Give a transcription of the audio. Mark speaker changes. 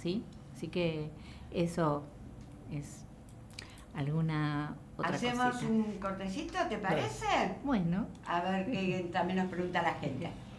Speaker 1: ¿sí? Así que eso es alguna otra
Speaker 2: ¿Hacemos
Speaker 1: cosita.
Speaker 2: un cortecito, te parece?
Speaker 1: Bueno.
Speaker 2: A ver qué también nos pregunta la gente.